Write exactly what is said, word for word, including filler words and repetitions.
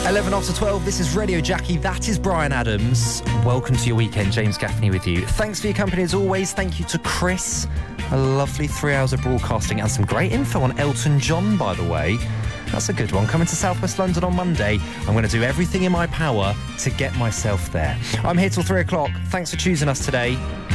eleven after twelve, this is Radio Jackie, that is Brian Adams. Welcome to your weekend, James Gaffney with you. Thanks for your company as always. Thank you to Chris. A lovely three hours of broadcasting and some great info on Elton John, by the way. That's a good one. Coming to South West London on Monday. I'm going to do everything in my power to get myself there. I'm here till three o'clock. Thanks for choosing us today.